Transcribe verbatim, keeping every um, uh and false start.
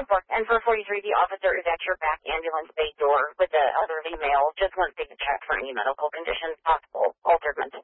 And for forty-three, the officer is at your back ambulance bay door with the other female. Just wants to check for any medical conditions, possible altered mental